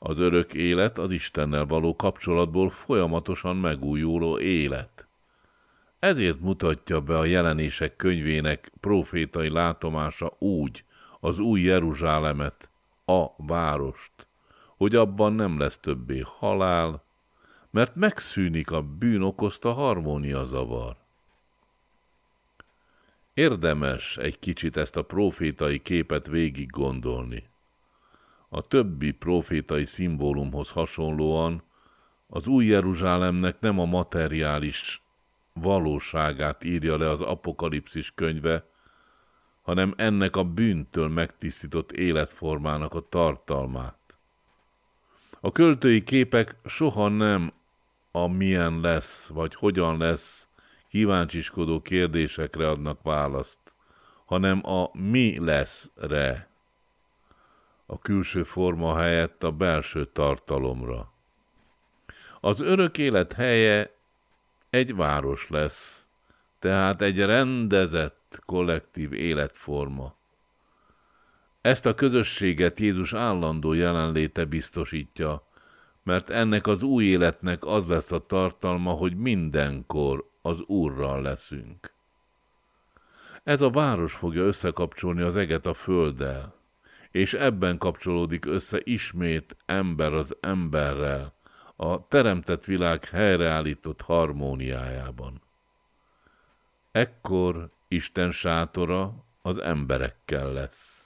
Az örök élet az Istennel való kapcsolatból folyamatosan megújuló élet. Ezért mutatja be a Jelenések könyvének prófétai látomása úgy az új Jeruzsálemet, a várost, hogy abban nem lesz többé halál, mert megszűnik a bűn okozta harmóniazavar. Érdemes egy kicsit ezt a prófétai képet végig gondolni. A többi prófétai szimbólumhoz hasonlóan az új Jeruzsálemnek nem a materiális valóságát írja le az Apokalipszis könyve, hanem ennek a bűntől megtisztított életformának a tartalmát. A költői képek soha nem a milyen lesz, vagy hogyan lesz kíváncsiskodó kérdésekre adnak választ, hanem a mi lesz-re, a külső forma helyett a belső tartalomra. Az örök élet helye egy város lesz, tehát egy rendezett kollektív életforma. Ezt a közösséget Jézus állandó jelenléte biztosítja, mert ennek az új életnek az lesz a tartalma, hogy mindenkor az Úrral leszünk. Ez a város fogja összekapcsolni az eget a földdel, és ebben kapcsolódik össze ismét ember az emberrel, a teremtett világ helyreállított harmóniájában. Ekkor Isten sátora az emberekkel lesz.